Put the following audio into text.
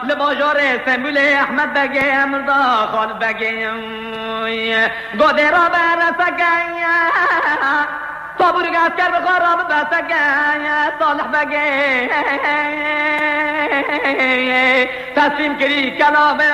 لباجور سمول احمد بگه مردا خالد بگه گوده را برسگه صابور اسکر به خراب بسگه صالح بگه تسلیم کری کلام